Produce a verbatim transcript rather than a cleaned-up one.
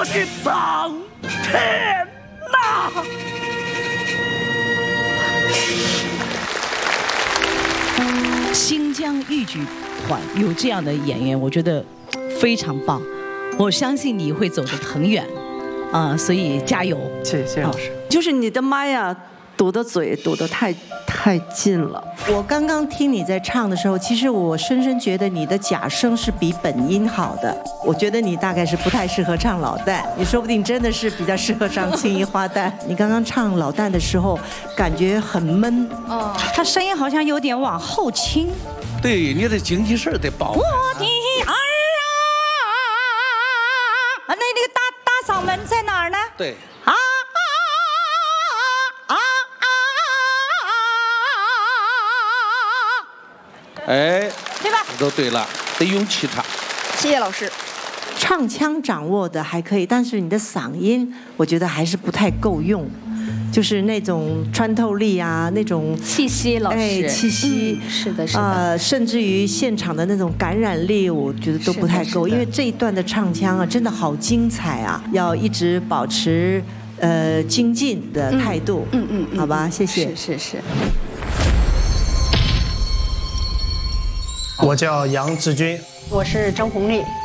我的苍天呐！ 新疆豫剧团有这样的演员，我觉得非常棒。我相信你会走得很远，啊、呃，所以加油！ 谢谢老师。 就是你的麦呀，堵的嘴堵得太太近了。 我刚刚听你在唱的时候，其实我深深觉得你的假声是比本音好的。我觉得你大概是不太适合唱老旦，你说不定真的是比较适合唱青衣花旦。你刚刚唱老旦的时候，感觉很闷。 哦，他声音好像有点往后倾。 对，你的精气神得保。 我的儿啊，那那个大大嗓门在哪儿呢？ 对。 啊。 哎， 对吧？ 都对了，得用气场。 谢谢老师。 唱腔掌握的还可以，但是你的嗓音，我觉得还是不太够用，就是那种穿透力啊，那种气息，老师， 哎，气息， 嗯、是的，是的。 呃，甚至于现场的那种感染力，我觉得都不太够，因为这一段的唱腔啊，真的好精彩啊，要一直保持呃精进的态度。 嗯嗯，嗯好吧，谢谢。 是是是。 我叫杨志军， 我是张红丽。